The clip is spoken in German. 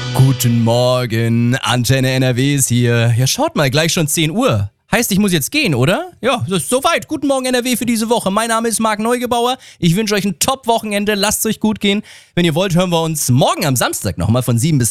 Guten Morgen, Antenne NRW ist hier. Ja, schaut mal, gleich schon 10 Uhr. Heißt, ich muss jetzt gehen, oder? Ja, das ist soweit. Guten Morgen NRW für diese Woche. Mein Name ist Marc Neugebauer. Ich wünsche euch ein Top-Wochenende. Lasst es euch gut gehen. Wenn ihr wollt, hören wir uns morgen am Samstag nochmal von 7 bis